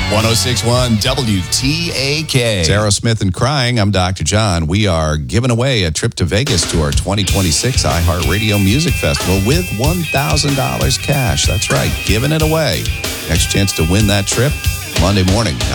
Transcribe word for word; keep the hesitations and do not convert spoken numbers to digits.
one oh six point one W T A K. It's Aerosmith and Crying. I'm Doctor John. We are giving away a trip to Vegas to our twenty twenty-six iHeartRadio Music Festival with one thousand dollars cash. That's right, giving it away. Next chance to win that trip, Monday morning,